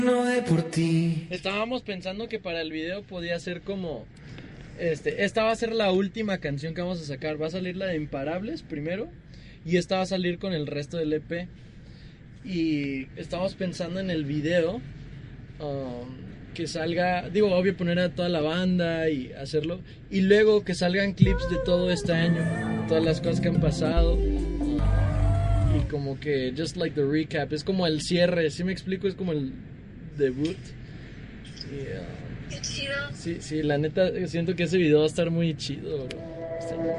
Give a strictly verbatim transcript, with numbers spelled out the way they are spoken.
No de por ti. Estábamos pensando que para el video podía ser como... Este, esta va a ser la última canción que vamos a sacar. Va a salir la de Imparables primero. Y esta va a salir con el resto del E P. Y estamos pensando en el video. Um, que salga... Digo, obvio poner a toda la banda y hacerlo. Y luego que salgan clips de todo este año. Todas las cosas que han pasado. Uh, y como que... Just like the recap. Es como el cierre. ¿Sí me explico? Es como el debut. Y, uh, Qué chido. Sí, sí, la neta, siento que ese video va a estar muy chido, bro.